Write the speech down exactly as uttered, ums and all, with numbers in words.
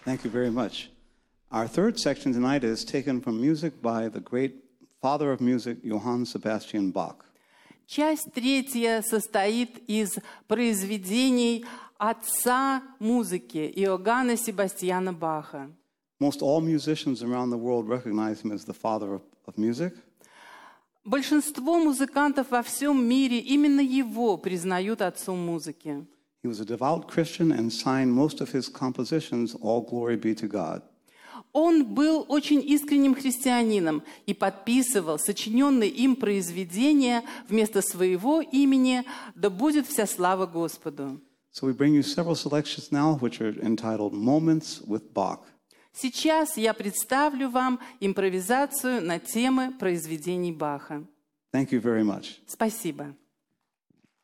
Thank you very much. Our third section tonight is taken from music by the great father of music, Johann Sebastian Bach. Часть третья состоит из произведений отца музыки Иоганна Себастьяна Баха. Most all musicians around the world recognize him as the father of, of music. Большинство музыкантов во всем мире именно его признают отцом музыки. He was a devout Christian and signed most of his compositions, All Glory Be to God. Он был очень искренним христианином и подписывал сочиненные им произведения вместо своего имени «Да будет вся слава Господу». So we bring you several selections now, which are entitled Moments with Bach. Сейчас я представлю вам импровизацию на темы произведений Баха. Thank you very much. Спасибо.